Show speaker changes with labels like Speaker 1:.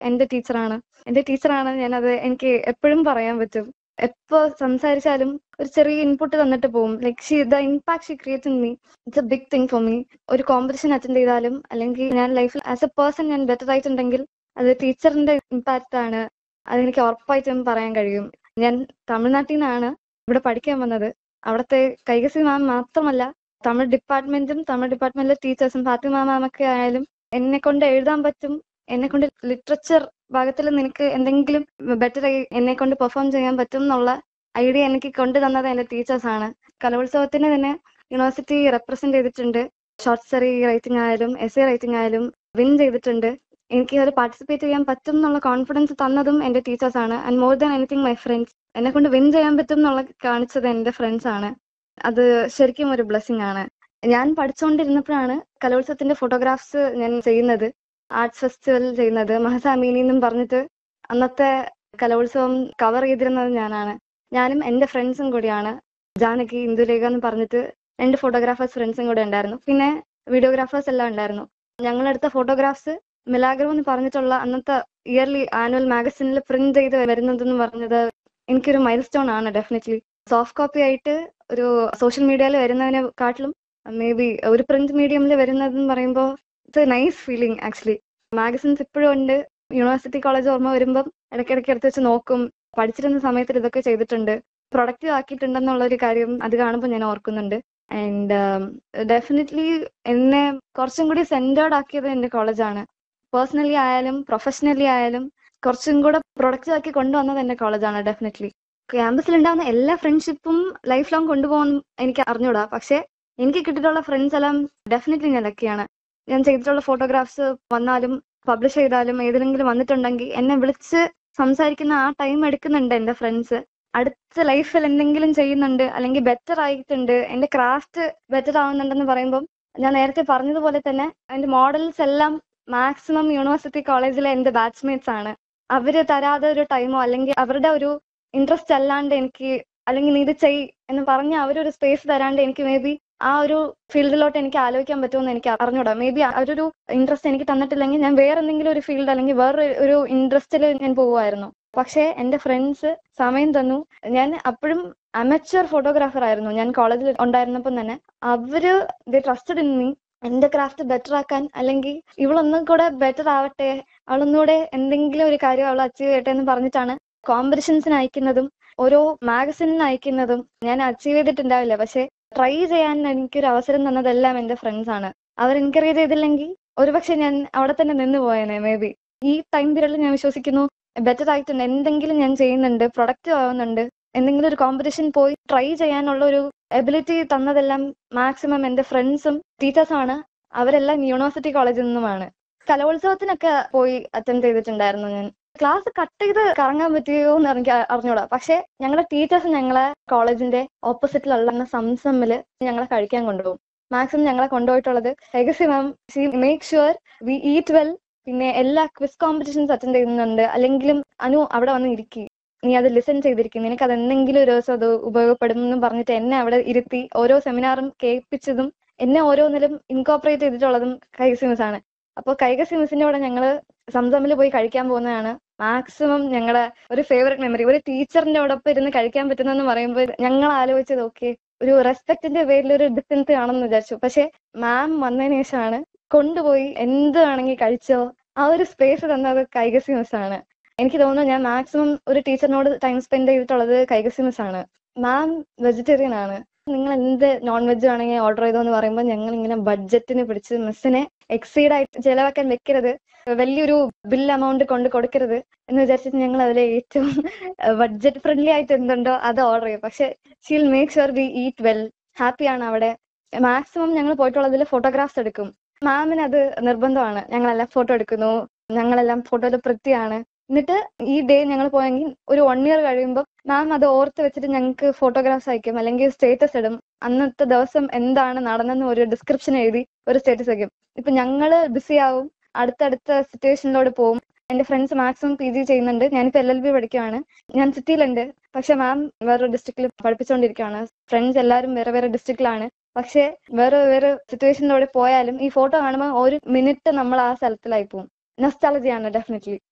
Speaker 1: എന്റെ ടീച്ചറാണ്. എന്റെ ടീച്ചറാണ് ഞാനത് എനിക്ക് എപ്പോഴും പറയാൻ പറ്റും. എപ്പോ സംസാരിച്ചാലും ഒരു ചെറിയ ഇൻപുട്ട് തന്നിട്ട് പോകും. Like the impact she creates in me, it's A big thing for me. ഒരു കോമ്പറ്റീഷൻ അറ്റൻഡ് ചെയ്താലും അല്ലെങ്കിൽ ഞാൻ ലൈഫിൽ ആസ് എ പേഴ്സൺ ഞാൻ ബെറ്റർ ആയിട്ടുണ്ടെങ്കിൽ അത് ടീച്ചറിന്റെ ഇമ്പാക്റ്റ് ആണ്. അതെനിക്ക് ഉറപ്പായിട്ടും പറയാൻ കഴിയും. ഞാൻ തമിഴ്നാട്ടിൽ നിന്നാണ് ഇവിടെ പഠിക്കാൻ വന്നത്. അവിടുത്തെ കൈകസി മാം മാത്രമല്ല, തമിഴ് ഡിപ്പാർട്ട്മെന്റിലെ ടീച്ചേഴ്സും ഫാത്തിമ മാമൊക്കെ ആയാലും എന്നെ കൊണ്ട് എഴുതാൻ പറ്റും, എന്നെ കൊണ്ട് ലിറ്ററേച്ചർ ഭാഗത്തിൽ നിനക്ക് എന്തെങ്കിലും ബെറ്റർ ആയി എന്നെ കൊണ്ട് പെർഫോം ചെയ്യാൻ പറ്റും എന്നുള്ള ഐഡിയ എനിക്ക് കൊണ്ടുതന്നത് എന്റെ ടീച്ചേഴ്സാണ്. കലോത്സവത്തിന് തന്നെ യൂണിവേഴ്സിറ്റി റെപ്രസെന്റ് ചെയ്തിട്ടുണ്ട്. ഷോർട്ട് സ്റ്റോറി റൈറ്റിംഗ് ആയാലും എസ്സേ റൈറ്റിംഗ് ആയാലും വിൻ ചെയ്തിട്ടുണ്ട്. എനിക്ക് അത് പാർട്ടിസിപ്പേറ്റ് ചെയ്യാൻ പറ്റും എന്നുള്ള കോൺഫിഡൻസ് തന്നതും എന്റെ ടീച്ചേഴ്സാണ്. And more than anything my friends. എന്നെ കൊണ്ട് വിൻ ചെയ്യാൻ പറ്റും എന്നുള്ള കാണിച്ചത് എന്റെ ഫ്രണ്ട്സ് ആണ്. അത് ശരിക്കും ഒരു ബ്ലെസ്സിങ് ആണ്. ഞാൻ പഠിച്ചുകൊണ്ടിരുന്നപ്പോഴാണ് കലോത്സവത്തിന്റെ ഫോട്ടോഗ്രാഫ്സ് ഞാൻ ചെയ്യുന്നത്, ആർട്സ് ഫെസ്റ്റിവൽ ചെയ്യുന്നത്. മഹസാമീനി എന്നും പറഞ്ഞിട്ട് അന്നത്തെ കലോത്സവം കവർ ചെയ്തിരുന്നത് ഞാനാണ്. ഞാനും എന്റെ ഫ്രണ്ട്സും കൂടിയാണ്. ജാനകി, ഇന്ദുലേഖ എന്ന് പറഞ്ഞിട്ട് 2 ഫോട്ടോഗ്രാഫേഴ്സ് ഫ്രണ്ട്സും കൂടെ ഉണ്ടായിരുന്നു. പിന്നെ വീഡിയോഗ്രാഫേഴ്സ് എല്ലാം ഉണ്ടായിരുന്നു. ഞങ്ങളെടുത്ത ഫോട്ടോഗ്രാഫ്സ് മിലാഗ്രോ എന്ന് പറഞ്ഞിട്ടുള്ള അന്നത്തെ ഇയർലി ആനുവൽ മാഗസിനിൽ പ്രിന്റ് ചെയ്ത് വരുന്നതെന്ന് പറഞ്ഞത് എനിക്കൊരു മൈൽ സ്റ്റോൺ ആണ് ഡെഫിനറ്റ്ലി. സോഫ്റ്റ് കോപ്പി ആയിട്ട് ഒരു സോഷ്യൽ മീഡിയയിൽ വരുന്നതിനെക്കാട്ടിലും മേ ബി ഒരു പ്രിന്റ് മീഡിയമിൽ വരുന്നതെന്ന് പറയുമ്പോൾ it's A nice feeling actually. Magazines ഇപ്പോഴും ഉണ്ട്. യൂണിവേഴ്സിറ്റി കോളേജ് ഓർമ്മ വരുമ്പം ഇടയ്ക്കിടയ്ക്ക് എടുത്ത് വെച്ച് നോക്കും. പഠിച്ചിരുന്ന സമയത്തിൽ ഇതൊക്കെ ചെയ്തിട്ടുണ്ട്, പ്രൊഡക്റ്റീവ് ആക്കിയിട്ടുണ്ടെന്നുള്ള ഒരു കാര്യം അത് കാണുമ്പോൾ ഞാൻ ഓർക്കുന്നുണ്ട്. ആൻഡ് ഡെഫിനറ്റ്ലി എന്നെ കുറച്ചും കൂടി സെന്റേർഡ് ആക്കിയത് എന്റെ കോളേജാണ്. പേഴ്സണലി ആയാലും പ്രൊഫഷണലി ആയാലും കുറച്ചും കൂടെ പ്രൊഡക്റ്റീവ് ആക്കി കൊണ്ടുവന്നത് എന്റെ കോളേജാണ് ഡെഫിനറ്റ്ലി. ക്യാമ്പസിൽ ഉണ്ടാകുന്ന എല്ലാ ഫ്രണ്ട്ഷിപ്പും ലൈഫ് ലോങ് കൊണ്ടുപോകാൻ എനിക്ക് അറിഞ്ഞൂടാ. പക്ഷെ എനിക്ക് കിട്ടിയിട്ടുള്ള ഫ്രണ്ട്സ് എല്ലാം ഡെഫിനറ്റ്ലി ഞാൻ ലക്കിയാണ്. ഞാൻ ചെയ്തിട്ടുള്ള ഫോട്ടോഗ്രാഫ്സ് വന്നാലും പബ്ലിഷ് ചെയ്താലും ഏതെങ്കിലും വന്നിട്ടുണ്ടെങ്കിൽ എന്നെ വിളിച്ച് സംസാരിക്കുന്ന ആ ടൈം എടുക്കുന്നുണ്ട് എന്റെ ഫ്രണ്ട്സ്. അടുത്ത ലൈഫിൽ എന്തെങ്കിലും ചെയ്യുന്നുണ്ട് അല്ലെങ്കിൽ ബെറ്റർ ആയിട്ടുണ്ട്, എന്റെ ക്രാഫ്റ്റ് ബെറ്റർ ആവുന്നുണ്ടെന്ന് പറയുമ്പോൾ ഞാൻ നേരത്തെ പറഞ്ഞതുപോലെ തന്നെ എന്റെ മോഡൽസ് എല്ലാം മാക്സിമം യൂണിവേഴ്സിറ്റി കോളേജിലെ എന്റെ ബാച്ച്മേറ്റ്സ് ആണ്. അവര് തരാതെ ഒരു ടൈമോ അല്ലെങ്കിൽ അവരുടെ ഒരു ഇൻട്രസ്റ്റ് അല്ലാണ്ട് എനിക്ക്, അല്ലെങ്കിൽ നീ ഇത് ചെയ് എന്ന് പറഞ്ഞ് അവരൊരു സ്പേസ് തരാണ്ട് എനിക്ക് മേ ബി ആ ഒരു ഫീൽഡിലോട്ട് എനിക്ക് ആലോചിക്കാൻ പറ്റുമെന്ന് എനിക്ക് അറിഞ്ഞൂടാ. മേ ബി അവരൊരു ഇൻട്രസ്റ്റ് എനിക്ക് തന്നിട്ടില്ലെങ്കിൽ ഞാൻ വേറെ എന്തെങ്കിലും ഒരു ഫീൽഡ് അല്ലെങ്കിൽ വേറെ ഒരു ഇൻട്രസ്റ്റിൽ ഞാൻ പോവുമായിരുന്നു. പക്ഷെ എന്റെ ഫ്രണ്ട്സ് സമയം തന്നു. ഞാൻ അപ്പോഴും അമച്വർ ഫോട്ടോഗ്രാഫർ ആയിരുന്നു ഞാൻ കോളേജിൽ ഉണ്ടായിരുന്നപ്പം തന്നെ. അവര് ദേ ട്രസ്റ്റഡ് ഇൻ മീ. എന്റെ ക്രാഫ്റ്റ് ബെറ്റർ ആക്കാൻ, അല്ലെങ്കിൽ ഇവളൊന്നും കൂടെ ബെറ്റർ ആവട്ടെ, അവളൊന്നുകൂടെ എന്തെങ്കിലും ഒരു കാര്യം അവൾ അച്ചീവ് ചെയ്യട്ടെ എന്ന് പറഞ്ഞിട്ടാണ് കോമ്പറ്റീഷൻസിന് അയക്കുന്നതും ഓരോ മാഗസിനിന് അയക്കുന്നതും. ഞാൻ അച്ചീവ് ചെയ്തിട്ടുണ്ടാവില്ല, പക്ഷെ ട്രൈ ചെയ്യാൻ എനിക്കൊരു അവസരം തന്നതെല്ലാം എന്റെ ഫ്രണ്ട്സ് ആണ്. അവർ എൻകറേജ് ചെയ്തില്ലെങ്കിൽ ഒരുപക്ഷെ ഞാൻ അവിടെ തന്നെ നിന്ന് പോയേനെ മേ ബി. ഈ ടൈം പീരീഡിൽ ഞാൻ വിശ്വസിക്കുന്നു ബെറ്റർ ആയിട്ടുണ്ട്, എന്തെങ്കിലും ഞാൻ ചെയ്യുന്നുണ്ട്, പ്രൊഡക്റ്റീവ് ആവുന്നുണ്ട്, എന്തെങ്കിലും ഒരു കോമ്പറ്റീഷൻ പോയി ട്രൈ ചെയ്യാനുള്ള ഒരു എബിലിറ്റി തന്നതെല്ലാം മാക്സിമം എന്റെ ഫ്രണ്ട്സും ടീച്ചേഴ്സുമാണ്. അവരെല്ലാം യൂണിവേഴ്സിറ്റി കോളേജിൽ നിന്നുമാണ്. കലോത്സവത്തിനൊക്കെ പോയി അറ്റൻഡ് ചെയ്തിട്ടുണ്ടായിരുന്നു ഞാൻ. ക്ലാസ് കട്ട് ചെയ്ത് കറങ്ങാൻ പറ്റിയോ എന്ന് എനിക്ക് അറിഞ്ഞൂടാ. പക്ഷെ ഞങ്ങളുടെ ടീച്ചേഴ്സ് ഞങ്ങളെ കോളേജിന്റെ ഓപ്പോസിറ്റിലുള്ള സംസമ്മില് ഞങ്ങളെ കഴിക്കാൻ കൊണ്ടുപോകും. മാക്സിമം ഞങ്ങളെ കൊണ്ടുപോയിട്ടുള്ളത് legacy ma'am. She make sure we eat well. പിന്നെ എല്ലാ ക്വിസ് കോമ്പറ്റീഷൻസ് അറ്റൻഡ് ചെയ്യുന്നുണ്ട്. അല്ലെങ്കിലും അനു അവിടെ വന്ന് ഇരിക്കും, നീ അത് ലിസൺ ചെയ്തിരിക്കും, നിനക്ക് അത് എന്തെങ്കിലും ഒരു ദിവസം അത് ഉപയോഗപ്പെടും എന്ന് പറഞ്ഞിട്ട് എന്നെ അവിടെ ഇരുത്തി ഓരോ സെമിനാറും കേൾപ്പിച്ചതും എന്നെ ഓരോന്നിലും ഇൻകോപ്പറേറ്റ് ചെയ്തിട്ടുള്ളതും കൈകസി മിസ് ആണ്. അപ്പോൾ കൈകസി മിസ്സിന്റെ കൂടെ ഞങ്ങള് സംസമിൽ പോയി കഴിക്കാൻ പോകുന്നതാണ് മാക്സിമം ഞങ്ങളുടെ ഒരു ഫേവറേറ്റ് മെമ്മറി. ഒരു ടീച്ചറിന്റെ ഒപ്പം ഇരുന്ന് കഴിക്കാൻ പറ്റുന്നെന്ന് പറയുമ്പോൾ ഞങ്ങൾ ആലോചിച്ചത് ഓക്കെ, ഒരു റെസ്പെക്ടിന്റെ പേരിൽ ഒരു ഡിസ്റ്റൻസ് കാണുമെന്ന് വിചാരിച്ചു. പക്ഷെ മാം വന്നതിന് ശേഷമാണ് കൊണ്ടുപോയി എന്ത് വേണമെങ്കിൽ കഴിച്ചോ ആ ഒരു സ്പേസ് തന്നത് കൈകസി മിസ് ആണ്. എനിക്ക് തോന്നുന്നു ഞാൻ മാക്സിമം ഒരു ടീച്ചറിനോട് ടൈം സ്പെൻഡ് ചെയ്തിട്ടുള്ളത് കൈകസി മിസ് ആണ്. മാം വെജിറ്റേറിയൻ ആണ്. നിങ്ങൾ എന്ത് നോൺ വെജ് ആണെങ്കിൽ ഓർഡർ ചെയ്തോ എന്ന് പറയുമ്പോൾ ഞങ്ങൾ ഇങ്ങനെ ബഡ്ജറ്റിന് പിടിച്ച് മിസ്സിനെ എക്സീഡ് ആയിട്ട് ചെലവാക്കാൻ വെക്കരുത്, വലിയൊരു ബിൽ എമൗണ്ട് കൊണ്ട് കൊടുക്കരുത് എന്ന് വിചാരിച്ചിട്ട് ഞങ്ങൾ അതിലെ ഏറ്റവും ബഡ്ജറ്റ് ഫ്രണ്ട്ലി ആയിട്ട് എന്തുണ്ടോ അത് ഓർഡർ ചെയ്യും. പക്ഷെ she'll make sure we eat well. ഹാപ്പിയാണ് അവിടെ. മാക്സിമം ഞങ്ങൾ പോയിട്ടുള്ളതിൽ ഫോട്ടോഗ്രാഫ്സ് എടുക്കും. മാമിന് അത് നിർബന്ധമാണ്. ഞങ്ങളെല്ലാം ഫോട്ടോ എടുക്കുന്നു, ഞങ്ങളെല്ലാം ഫോട്ടോയിൽ വൃത്തിയാണ്. എന്നിട്ട് ഈ ഡേ ഞങ്ങൾ പോയെങ്കിൽ ഒരു 1 year കഴിയുമ്പോൾ മാം അത് ഓർത്ത് വെച്ചിട്ട് ഞങ്ങൾക്ക് ഫോട്ടോഗ്രാഫ്സ് അയക്കും, അല്ലെങ്കിൽ സ്റ്റേറ്റസ് ഇടും. അന്നത്തെ ദിവസം എന്താണ് നടന്നെന്ന് ഒരു ഡിസ്ക്രിപ്ഷൻ എഴുതി ഒരു സ്റ്റേറ്റസ് വയ്ക്കും. ഇപ്പൊ ഞങ്ങള് ബിസി ആവും, അടുത്തടുത്ത സിറ്റുവേഷനിലോട് പോകും. എന്റെ ഫ്രണ്ട്സ് മാക്സിമം PG ചെയ്യുന്നുണ്ട്. ഞാനിപ്പോ LLB പഠിക്കുകയാണ്. ഞാൻ സിറ്റിയിലുണ്ട്, പക്ഷെ മാം വേറൊരു ഡിസ്ട്രിക്റ്റിൽ പഠിപ്പിച്ചുകൊണ്ടിരിക്കുകയാണ്. ഫ്രണ്ട്സ് എല്ലാവരും വേറെ വേറെ ഡിസ്ട്രിക്റ്റിലാണ്. പക്ഷെ വേറെ വേറെ സിറ്റുവേഷനിലൂടെ പോയാലും ഈ ഫോട്ടോ കാണുമ്പോൾ ഒരു മിനിറ്റ് നമ്മൾ ആ സ്ഥലത്തിലായി പോകും. നൊസ്റ്റാൾജിയാണ് ഡെഫിനറ്റ്ലി.